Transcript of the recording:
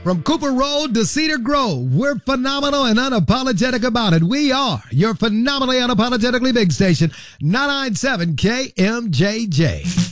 From Cooper Road to Cedar Grove, we're phenomenal and unapologetic about it. We are your phenomenally unapologetically big station, 997 KMJJ.